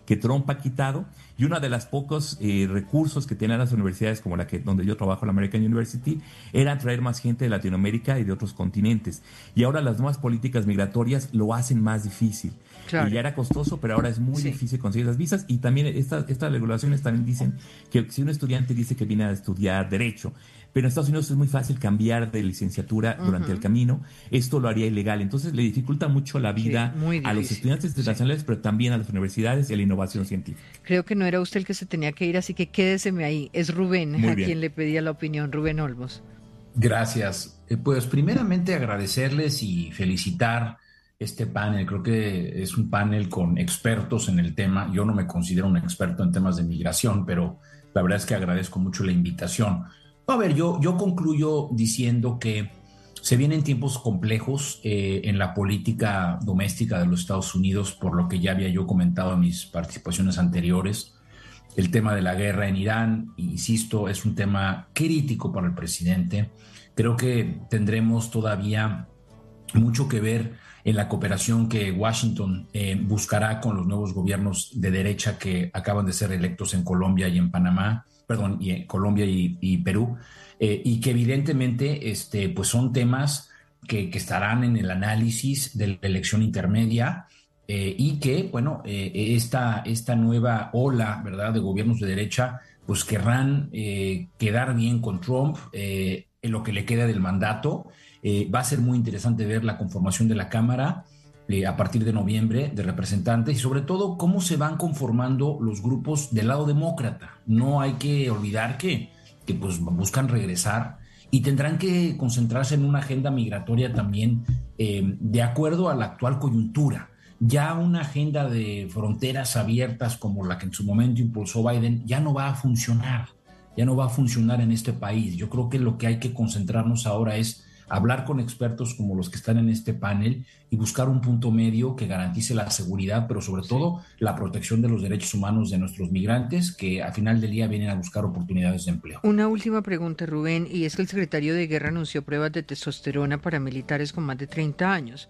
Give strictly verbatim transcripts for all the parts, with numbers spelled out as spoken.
que Trump ha quitado, y uno de los pocos eh, recursos que tenían las universidades como la que donde yo trabajo, la American University, era traer más gente de Latinoamérica y de otros continentes. Y ahora las nuevas políticas migratorias lo hacen más difícil. Y Claro, ya era costoso, pero ahora es muy sí. difícil conseguir esas visas. Y también esta- estas regulaciones también dicen que si un estudiante dice que viene a estudiar Derecho, pero en Estados Unidos es muy fácil cambiar de licenciatura durante el Ujú. camino, esto lo haría ilegal. Entonces le dificulta mucho la Que vida muy a los difícil. estudiantes Sí, internacionales, pero también a las universidades y a la innovación sí. científica. Creo que no era usted el que se tenía que ir, así que quédeseme ahí. Es Rubén Muy a quien bien. le pedía la opinión, Rubén Olmos. Gracias. Eh, Pues primeramente agradecerles y felicitar este panel. Creo que es un panel con expertos en el tema. Yo no me considero un experto en temas de migración, pero la verdad es que agradezco mucho la invitación. A ver, yo, yo concluyo diciendo que se vienen tiempos complejos eh, en la política doméstica de los Estados Unidos, por lo que ya había yo comentado en mis participaciones anteriores. El tema de la guerra en Irán, insisto, es un tema crítico para el presidente. Creo que tendremos todavía mucho que ver en la cooperación que Washington eh, buscará con los nuevos gobiernos de derecha que acaban de ser electos en Colombia y en Panamá, perdón, y en Colombia y, y Perú, eh, y que evidentemente este, pues son temas que, que estarán en el análisis de la elección intermedia eh, y que, bueno, eh, esta, esta nueva ola, ¿verdad?, de gobiernos de derecha, pues querrán eh, quedar bien con Trump eh, en lo que le queda del mandato. Eh, va a ser muy interesante ver la conformación de la Cámara eh, a partir de noviembre de representantes y sobre todo cómo se van conformando los grupos del lado demócrata. No hay que olvidar que, que pues buscan regresar y tendrán que concentrarse en una agenda migratoria también eh, de acuerdo a la actual coyuntura. Ya una agenda de fronteras abiertas como la que en su momento impulsó Biden ya no va a funcionar, ya no va a funcionar en este país. Yo creo que lo que hay que concentrarnos ahora es hablar con expertos como los que están en este panel y buscar un punto medio que garantice la seguridad, pero sobre Sí. todo la protección de los derechos humanos de nuestros migrantes que a final del día vienen a buscar oportunidades de empleo. Una última pregunta, Rubén, y es que el secretario de Guerra anunció pruebas de testosterona para militares con más de treinta años.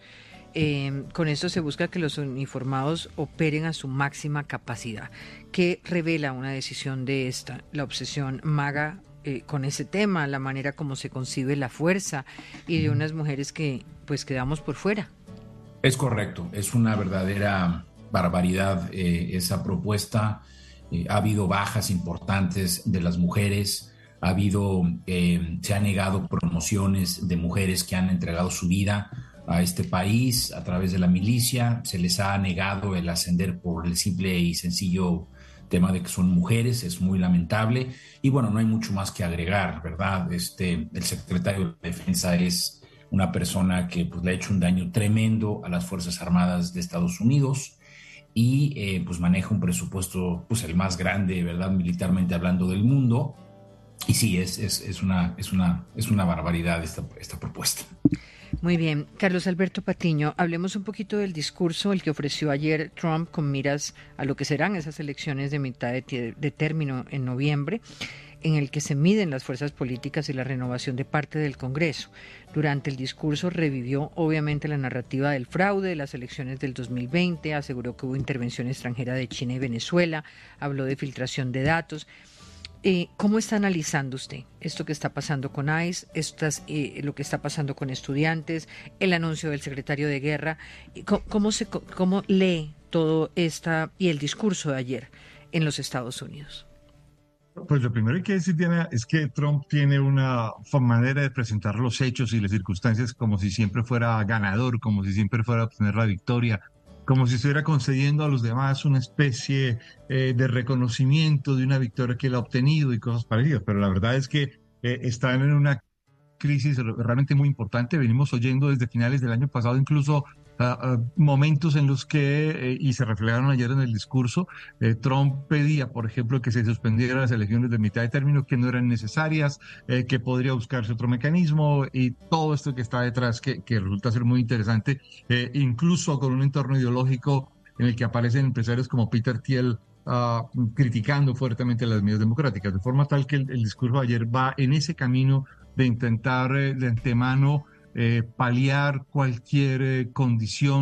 Eh, con esto se busca que los uniformados operen a su máxima capacidad. ¿Qué revela una decisión de esta? La obsesión maga eh, con ese tema, la manera como se concibe la fuerza y de unas mujeres que pues quedamos por fuera. Es correcto, es una verdadera barbaridad eh, esa propuesta. Eh, ha habido bajas importantes de las mujeres, ha habido, eh, se han negado promociones de mujeres que han entregado su vida a este país a través de la milicia, se les ha negado el ascender por el simple y sencillo tema de que son mujeres, es muy lamentable. Y bueno, no hay mucho más que agregar, ¿verdad? Este, el secretario de Defensa es una persona que pues, le ha hecho un daño tremendo a las Fuerzas Armadas de Estados Unidos y eh, pues maneja un presupuesto pues el más grande, ¿verdad?, militarmente hablando del mundo. Y sí, es, es, es, una, es, una, es una barbaridad esta, esta propuesta. Muy bien, Carlos Alberto Patiño, hablemos un poquito del discurso, el que ofreció ayer Trump con miras a lo que serán esas elecciones de mitad de, de término en noviembre, en el que se miden las fuerzas políticas y la renovación de parte del Congreso. Durante el discurso revivió obviamente la narrativa del fraude de las elecciones del dos mil veinte, aseguró que hubo intervención extranjera de China y Venezuela, habló de filtración de datos. Eh, ¿Cómo está analizando usted esto que está pasando con ICE, estas, eh, lo que está pasando con estudiantes, el anuncio del secretario de Guerra? ¿Cómo, cómo, se, cómo lee todo esta y el discurso de ayer en los Estados Unidos? Pues lo primero que hay que decir, Diana, es que Trump tiene una manera de presentar los hechos y las circunstancias como si siempre fuera ganador, como si siempre fuera a obtener la victoria, como si estuviera concediendo a los demás una especie eh, de reconocimiento de una victoria que él ha obtenido y cosas parecidas. Pero la verdad es que eh, están en una crisis realmente muy importante. Venimos oyendo desde finales del año pasado incluso uh, uh, momentos en los que, eh, y se reflejaron ayer en el discurso, eh, Trump pedía, por ejemplo, que se suspendieran las elecciones de mitad de término, que no eran necesarias, eh, que podría buscarse otro mecanismo y todo esto que está detrás, que, que resulta ser muy interesante, eh, incluso con un entorno ideológico en el que aparecen empresarios como Peter Thiel, Uh, criticando fuertemente las medidas democráticas, de forma tal que el, el discurso de ayer va en ese camino de intentar eh, de antemano eh, paliar cualquier eh, condición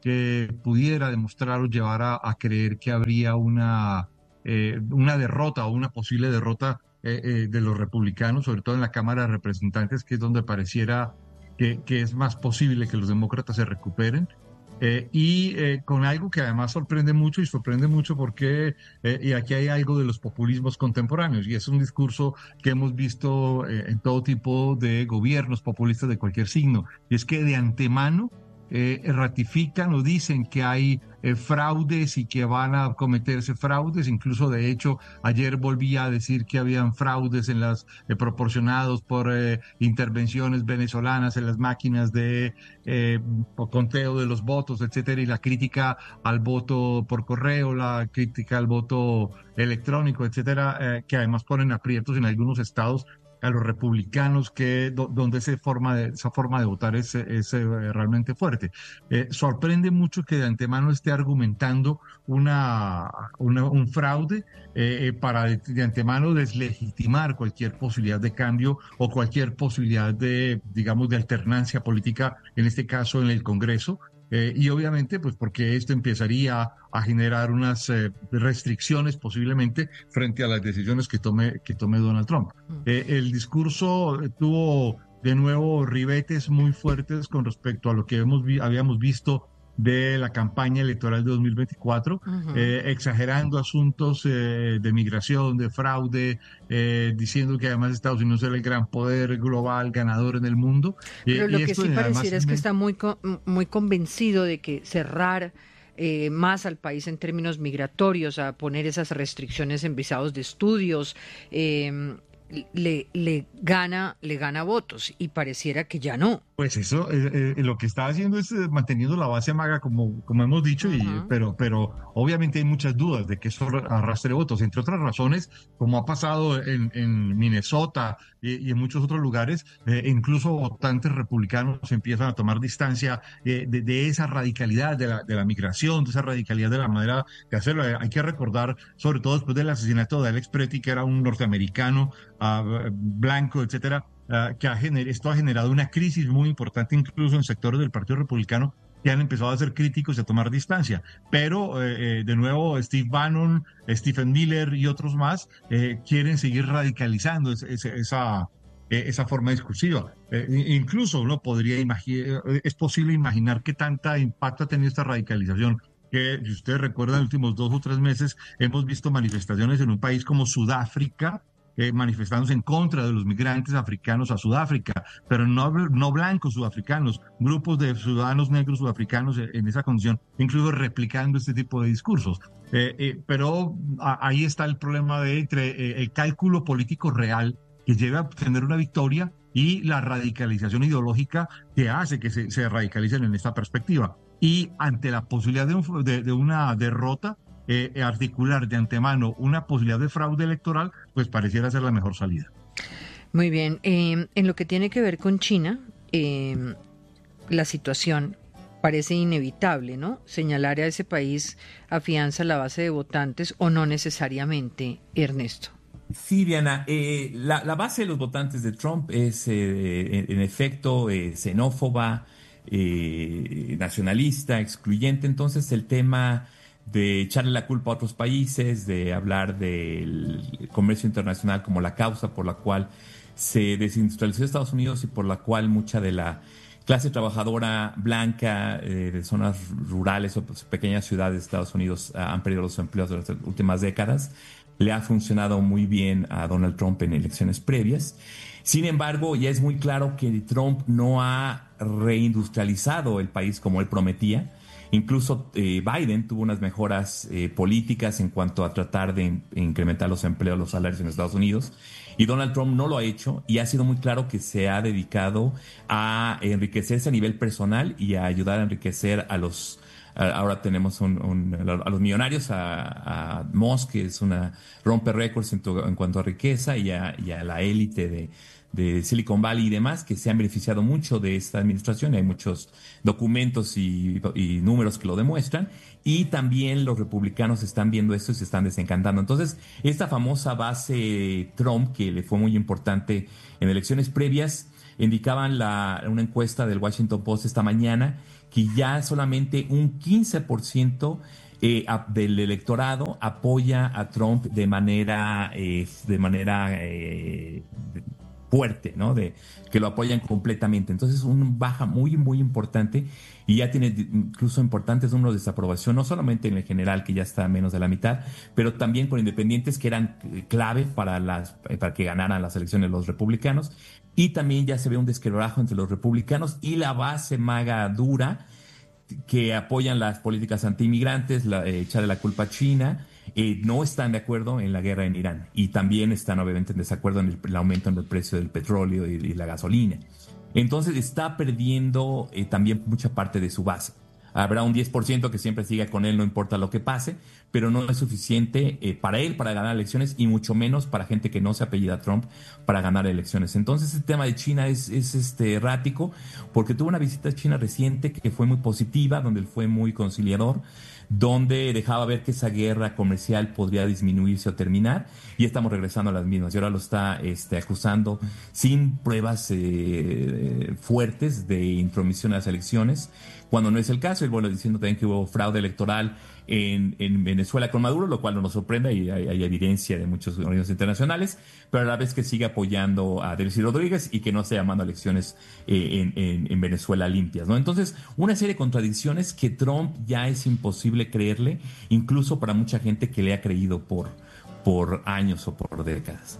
que pudiera demostrar o llevar a, a creer que habría una, eh, una derrota o una posible derrota eh, eh, de los republicanos, sobre todo en la Cámara de Representantes, que es donde pareciera que, que es más posible que los demócratas se recuperen. Eh, y eh, con algo que además sorprende mucho, y sorprende mucho porque, eh, y aquí hay algo de los populismos contemporáneos, y es un discurso que hemos visto eh, en todo tipo de gobiernos populistas de cualquier signo, y es que de antemano eh, ratifican o dicen que hay eh, fraudes y que van a cometerse fraudes. Incluso, de hecho, ayer volví a decir que habían fraudes en las eh, proporcionados por eh, intervenciones venezolanas en las máquinas de eh, conteo de los votos, etcétera, y la crítica al voto por correo, la crítica al voto electrónico, etcétera, eh, que además ponen aprietos en algunos estados a los republicanos, que do, donde esa forma de, esa forma de votar es, es eh, realmente fuerte. Eh, sorprende mucho que de antemano esté argumentando una, una un fraude eh, para de, de antemano deslegitimar cualquier posibilidad de cambio o cualquier posibilidad de, digamos, de alternancia política, en este caso en el Congreso. Eh, y obviamente, pues porque esto empezaría a generar unas eh, restricciones posiblemente frente a las decisiones que tome, que tome Donald Trump. Eh, el discurso tuvo de nuevo ribetes muy fuertes con respecto a lo que hemos vi- habíamos visto de la campaña electoral de dos mil veinticuatro, uh-huh. eh, exagerando asuntos eh, de migración, de fraude, eh, diciendo que además Estados Unidos era el gran poder global ganador en el mundo. Pero y, lo y que esto, sí pareciera es que me... está muy, muy convencido de que cerrar eh, más al país en términos migratorios, a poner esas restricciones en visados de estudios, eh, le, le gana le gana votos, y pareciera que ya no. Pues eso, eh, eh, lo que está haciendo es eh, manteniendo la base maga, como, como hemos dicho, uh-huh. y, pero, pero obviamente hay muchas dudas de que eso arrastre votos, entre otras razones, como ha pasado en, en Minnesota y, y en muchos otros lugares, eh, incluso votantes republicanos empiezan a tomar distancia eh, de, de esa radicalidad de la, de la migración, de esa radicalidad de la manera de hacerlo. Hay que recordar, sobre todo después del asesinato de Alex Pretty, que era un norteamericano uh, blanco, etcétera, Uh, que ha gener- esto ha generado una crisis muy importante incluso en sectores del Partido Republicano que han empezado a ser críticos y a tomar distancia. Pero, eh, eh, de nuevo, Steve Bannon, Stephen Miller y otros más eh, quieren seguir radicalizando es, es, esa, eh, esa forma discursiva. Eh, incluso uno podría imaginar, es posible imaginar qué tanta impacto ha tenido esta radicalización, que si ustedes recuerdan, los últimos dos o tres meses hemos visto manifestaciones en un país como Sudáfrica, Eh, manifestándose en contra de los migrantes africanos a Sudáfrica, pero no, no blancos sudafricanos, grupos de ciudadanos negros sudafricanos en esa condición, incluso replicando este tipo de discursos. Eh, eh, pero a, ahí está el problema de entre eh, el cálculo político real que lleva a obtener una victoria y la radicalización ideológica que hace que se, se radicalicen en esta perspectiva. Y ante la posibilidad de, un, de, de una derrota, Eh, articular de antemano una posibilidad de fraude electoral, pues pareciera ser la mejor salida. Muy bien. Eh, en lo que tiene que ver con China, eh, la situación parece inevitable, ¿no? Señalar a ese país afianza la base de votantes, o no necesariamente, Ernesto. Sí, Diana, eh, la, la base de los votantes de Trump es eh, en, en efecto eh, xenófoba, eh, nacionalista, excluyente. Entonces el tema de echarle la culpa a otros países, de hablar del comercio internacional como la causa por la cual se desindustrializó Estados Unidos y por la cual mucha de la clase trabajadora blanca eh, de zonas rurales o pues, pequeñas ciudades de Estados Unidos uh, han perdido los empleos durante las últimas décadas, le ha funcionado muy bien a Donald Trump en elecciones previas. Sin embargo, ya es muy claro que Trump no ha reindustrializado el país como él prometía. Incluso eh, Biden tuvo unas mejoras eh, políticas en cuanto a tratar de in- incrementar los empleos, los salarios en Estados Unidos, y Donald Trump no lo ha hecho, y ha sido muy claro que se ha dedicado a enriquecerse a nivel personal y a ayudar a enriquecer a los... a, ahora tenemos un, un, a los millonarios, a, a Musk, que es una rompe récords en, tu, en cuanto a riqueza, y a, y a la élite de de Silicon Valley y demás, que se han beneficiado mucho de esta administración. Hay muchos documentos y, y números que lo demuestran, y también los republicanos están viendo esto y se están desencantando. Entonces, esta famosa base Trump, que le fue muy importante en elecciones previas, indicaban la, una encuesta del Washington Post esta mañana que ya solamente un quince por ciento eh, a, del electorado apoya a Trump de manera, eh, de manera eh, fuerte, ¿no? De que lo apoyan completamente. Entonces, un baja muy, muy importante, y ya tiene incluso importantes números de desaprobación, no solamente en el general, que ya está a menos de la mitad, pero también con independientes que eran clave para, las, para que ganaran las elecciones los republicanos. Y también ya se ve un desquebrajo entre los republicanos y la base maga dura, que apoyan las políticas antiinmigrantes, la, eh, echarle la culpa a China. Eh, no están de acuerdo en la guerra en Irán, y también están obviamente en desacuerdo en el, el aumento en el precio del petróleo y, y la gasolina. Entonces está perdiendo eh, también mucha parte de su base. Habrá un diez por ciento que siempre siga con él, no importa lo que pase, pero no es suficiente eh, para él para ganar elecciones, y mucho menos para gente que no se apellida Trump para ganar elecciones. Entonces el tema de China es, es este, errático, porque tuvo una visita a China reciente que fue muy positiva, donde él fue muy conciliador, donde dejaba ver que esa guerra comercial podría disminuirse o terminar, y estamos regresando a las mismas. Y ahora lo está este, acusando sin pruebas eh, fuertes de intromisión a las elecciones, cuando no es el caso. Y bueno, diciendo también que hubo fraude electoral en, en Venezuela con Maduro, lo cual no nos sorprende, y hay, hay evidencia de muchos organismos internacionales, pero a la vez que sigue apoyando a Delcy Rodríguez y que no esté llamando a elecciones eh, en, en, en Venezuela limpias, ¿no? Entonces, una serie de contradicciones que Trump ya es imposible creerle, incluso para mucha gente que le ha creído por, por años o por décadas.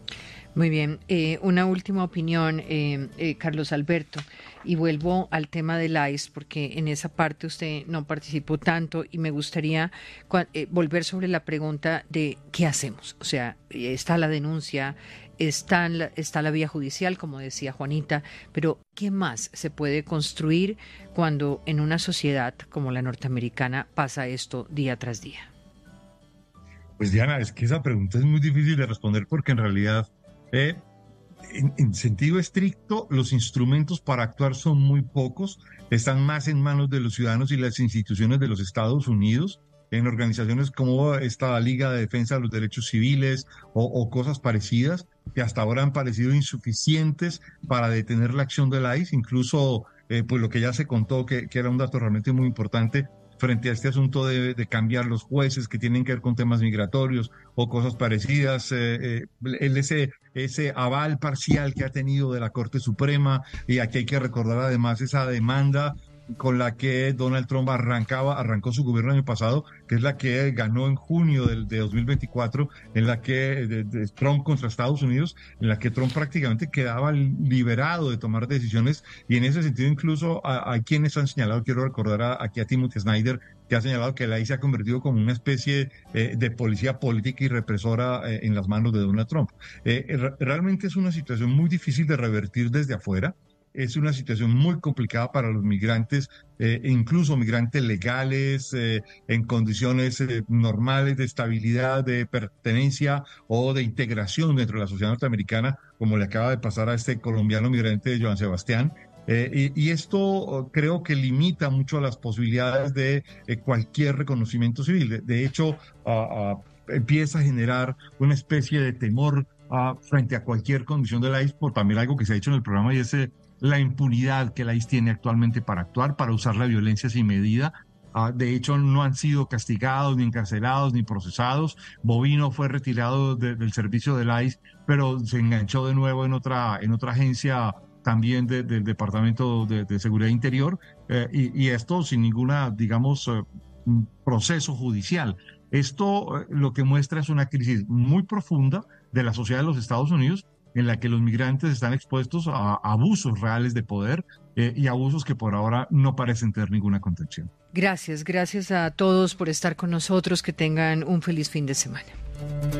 Muy bien, eh, una última opinión, eh, eh, Carlos Alberto, y vuelvo al tema del I C E, porque en esa parte usted no participó tanto, y me gustaría eh, volver sobre la pregunta de qué hacemos. O sea, está la denuncia, está la, está la vía judicial, como decía Juanita, pero ¿qué más se puede construir cuando en una sociedad como la norteamericana pasa esto día tras día? Pues Diana, es que esa pregunta es muy difícil de responder, porque en realidad Eh, en, en sentido estricto, los instrumentos para actuar son muy pocos, están más en manos de los ciudadanos y las instituciones de los Estados Unidos, en organizaciones como esta Liga de Defensa de los Derechos Civiles o, o cosas parecidas, que hasta ahora han parecido insuficientes para detener la acción del I C E. Incluso, eh, pues lo que ya se contó, que, que era un dato realmente muy importante, frente a este asunto de, de cambiar los jueces que tienen que ver con temas migratorios o cosas parecidas, eh, eh, el, ese, ese aval parcial que ha tenido de la Corte Suprema. Y aquí hay que recordar además esa demanda con la que Donald Trump arrancaba, arrancó su gobierno el año pasado, que es la que ganó en junio del, de dos mil veinticuatro, en la que de, de Trump contra Estados Unidos, en la que Trump prácticamente quedaba liberado de tomar decisiones. Y en ese sentido incluso hay quienes han señalado, quiero recordar a, aquí a Timothy Snyder, que ha señalado que la I C E se ha convertido como una especie eh, de policía política y represora eh, en las manos de Donald Trump. Eh, realmente es una situación muy difícil de revertir desde afuera. Es una situación muy complicada para los migrantes, eh, incluso migrantes legales, eh, en condiciones eh, normales de estabilidad, de pertenencia o de integración dentro de la sociedad norteamericana, como le acaba de pasar a este colombiano migrante, Joan Sebastián. Eh, y, y esto creo que limita mucho las posibilidades de eh, cualquier reconocimiento civil. De, de hecho, uh, uh, empieza a generar una especie de temor uh, frente a cualquier condición de la I C E, por también algo que se ha hecho en el programa, y es eh, la impunidad que la I C E tiene actualmente para actuar, para usar la violencia sin medida. Uh, de hecho, no han sido castigados, ni encarcelados, ni procesados. Bovino fue retirado de, del servicio de la I C E, pero se enganchó de nuevo en otra, en otra agencia también de, del Departamento de, de Seguridad Interior, eh, y, y esto sin ninguna, digamos, eh, proceso judicial. Esto eh, lo que muestra es una crisis muy profunda de la sociedad de los Estados Unidos, en la que los migrantes están expuestos a, a abusos reales de poder eh, y abusos que por ahora no parecen tener ninguna contención. Gracias, gracias a todos por estar con nosotros. Que tengan un feliz fin de semana.